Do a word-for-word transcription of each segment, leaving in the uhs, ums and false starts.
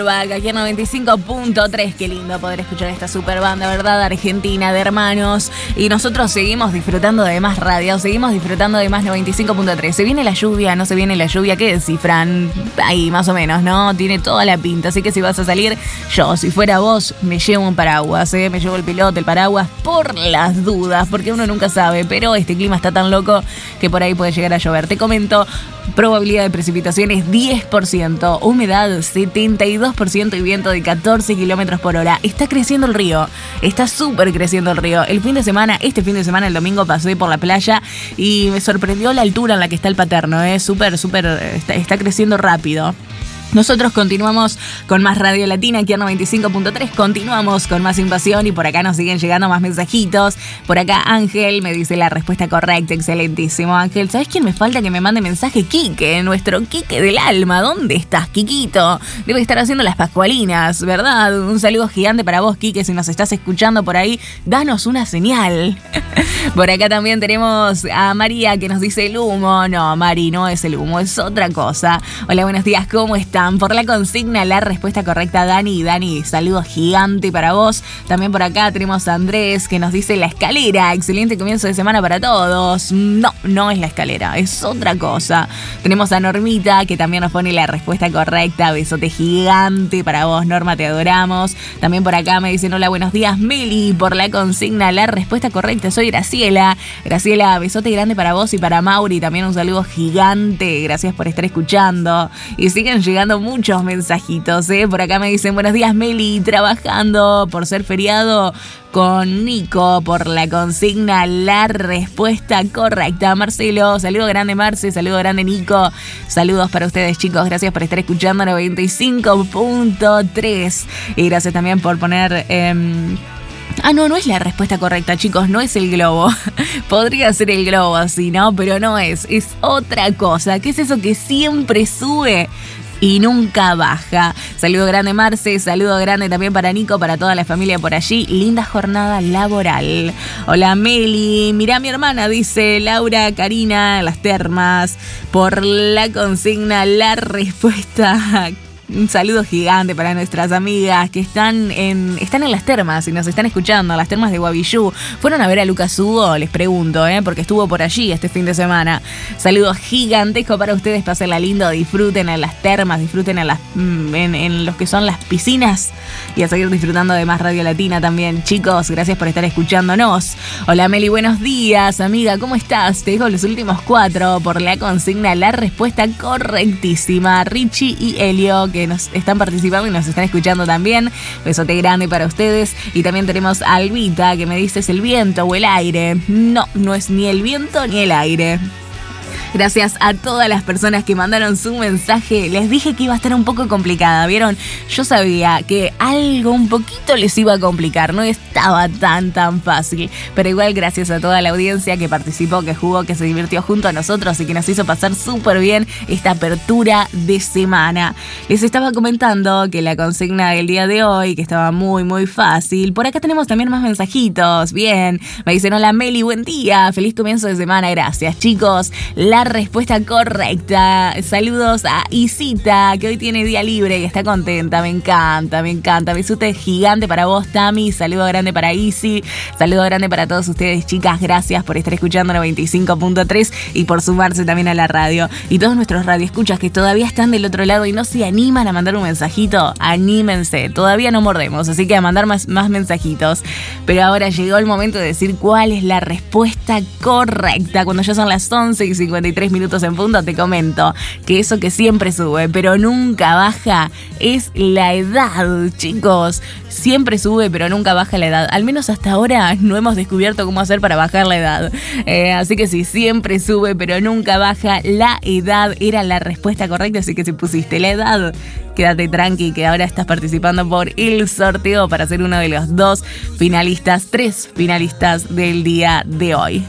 Aquí en noventa y cinco punto tres, qué lindo poder escuchar esta super banda, ¿verdad? Argentina de hermanos. Y nosotros seguimos disfrutando de más radio, seguimos disfrutando de más noventa y cinco punto tres. ¿Se viene la lluvia? ¿No se viene la lluvia? ¿Qué descifran? Ahí más o menos, ¿no? Tiene toda la pinta. Así que si vas a salir, yo, si fuera vos, me llevo un paraguas, ¿eh? Me llevo el piloto, el paraguas, por las dudas, porque uno nunca sabe. Pero este clima está tan loco que por ahí puede llegar a llover. Te comento, probabilidad de precipitaciones diez por ciento, humedad setenta y dos por ciento y viento de catorce kilómetros por hora. Está creciendo el río, está súper creciendo el río. El fin de semana, este fin de semana, el domingo, pasé por la playa y me sorprendió la altura en la que está el Paterno, ¿eh? Súper, súper, está, está creciendo rápido. Nosotros continuamos con más Radio Latina aquí en noventa y cinco punto tres, continuamos con más invasión y por acá nos siguen llegando más mensajitos. Por acá Ángel me dice la respuesta correcta, excelentísimo Ángel. ¿Sabes quién me falta que me mande mensaje? Quique, nuestro Quique del alma. ¿Dónde estás, Quiquito? Debe estar haciendo las pascualinas, ¿verdad? Un saludo gigante para vos, Quique, si nos estás escuchando por ahí, danos una señal. Por acá también tenemos a María que nos dice el humo. No, Mari, no es el humo, es otra cosa. Hola, buenos días, ¿cómo estás? Por la consigna, la respuesta correcta, Dani. Dani, saludo gigante para vos. También por acá tenemos a Andrés que nos dice la escalera. Excelente comienzo de semana para todos. No, no es la escalera, es otra cosa. Tenemos a Normita que también nos pone la respuesta correcta. Besote gigante para vos, Norma, te adoramos. También por acá me dicen hola, buenos días, Meli. Por la consigna, la respuesta correcta, soy Graciela. Graciela, besote grande para vos y para Mauri. También un saludo gigante. Gracias por estar escuchando. Y siguen llegando muchos mensajitos, ¿eh? Por acá me dicen buenos días, Meli, trabajando por ser feriado con Nico. Por la consigna, la respuesta correcta, Marcelo. Saludo grande, Marce, saludo grande, Nico. Saludos para ustedes, chicos, gracias por estar escuchando noventa y cinco punto tres y gracias también por poner... Eh, Ah, no, no es la respuesta correcta, chicos, no es el globo. Podría ser el globo así, ¿no? Pero no es, es otra cosa. ¿Qué es eso que siempre sube y nunca baja? Saludo grande, Marce, saludo grande también para Nico, para toda la familia por allí. Linda jornada laboral. Hola, Meli. Mirá, mi hermana, dice Laura Karina, las termas. Por la consigna, la respuesta... Un saludo gigante para nuestras amigas que están en están en las termas y nos están escuchando, las termas de Guavillú. ¿Fueron a ver a Lucas Hugo? Les pregunto, ¿eh? Porque estuvo por allí este fin de semana. Saludo gigantesco para ustedes, pásenla lindo, disfruten en las termas, disfruten en, las, en, en los que son las piscinas y a seguir disfrutando de más Radio Latina también. Chicos, gracias por estar escuchándonos. Hola, Meli, buenos días, amiga, ¿cómo estás? Te dejo los últimos cuatro por la consigna, la respuesta correctísima. Richie y Elio, que nos están participando y nos están escuchando también. Besote grande para ustedes. Y también tenemos a Albita que me dice, ¿es el viento o el aire? No, no es ni el viento ni el aire. Gracias a todas las personas que mandaron su mensaje. Les dije que iba a estar un poco complicada, ¿vieron? Yo sabía que algo un poquito les iba a complicar. No estaba tan, tan fácil. Pero igual gracias a toda la audiencia que participó, que jugó, que se divirtió junto a nosotros y que nos hizo pasar súper bien esta apertura de semana. Les estaba comentando que la consigna del día de hoy, que estaba muy, muy fácil. Por acá tenemos también más mensajitos. Bien, me dicen hola, Meli, buen día. Feliz comienzo de semana. Gracias, chicos. La respuesta correcta. Saludos a Isita, que hoy tiene día libre y está contenta. Me encanta, me encanta. Besote gigante para vos, Tami. Saludo grande para Isi. Saludo grande para todos ustedes, chicas. Gracias por estar escuchando noventa y cinco punto tres y por sumarse también a la radio. Y todos nuestros radioescuchas que todavía están del otro lado y no se animan a mandar un mensajito, anímense. Todavía no mordemos, así que a mandar más, más mensajitos. Pero ahora llegó el momento de decir cuál es la respuesta correcta. Cuando ya son las once y cincuenta y tres minutos en punto, te comento que eso que siempre sube pero nunca baja es la edad, chicos. Siempre sube pero nunca baja la edad. Al menos hasta ahora no hemos descubierto cómo hacer para bajar la edad. Eh, así que sí, siempre sube pero nunca baja la edad. Era la respuesta correcta, así que si pusiste la edad, quédate tranqui que ahora estás participando por el sorteo para ser uno de los dos finalistas, tres finalistas del día de hoy.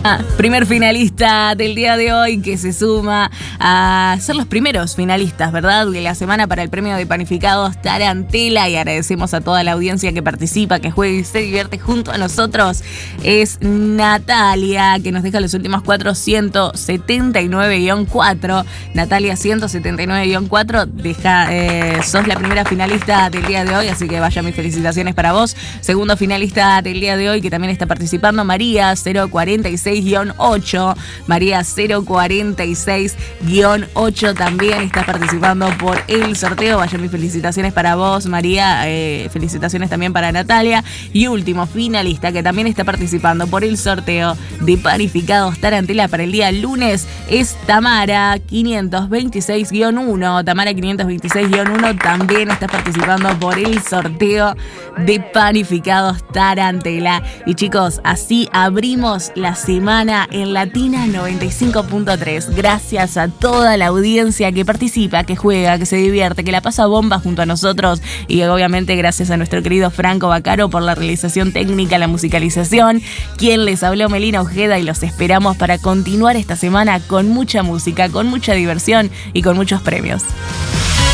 Primer finalista del día de hoy que se suma a ser los primeros finalistas, ¿verdad?, de la semana para el premio de panificados Tarantela, y agradecemos a toda la audiencia que participa, que juega y se divierte junto a nosotros. Es Natalia, que nos deja los últimos cuatro, ciento setenta y nueve guión cuatro. Natalia ciento setenta y nueve guión cuatro, deja, eh, sos la primera finalista del día de hoy, así que vaya mis felicitaciones para vos. Segundo finalista del día de hoy que también está participando, María cero cuarenta y seis guión ocho. María cero cuarenta y seis guión ocho también está participando por el sorteo. Vaya mis felicitaciones para vos, María. Eh, felicitaciones también para Natalia. Y último finalista que también está participando por el sorteo de panificados Tarantela para el día lunes es Tamara quinientos veintiséis guión uno. Tamara quinientos veintiséis guión uno también está participando por el sorteo de panificados Tarantela. Y chicos, así abrimos la semana en Latina noventa y cinco punto tres. Gracias a toda la audiencia que participa, que juega, que se divierte, que la pasa bomba junto a nosotros, y obviamente gracias a nuestro querido Franco Bacaro por la realización técnica, la musicalización. Quien les habló, Melina Ojeda, y los esperamos para continuar esta semana con mucha música, con mucha diversión y con muchos premios.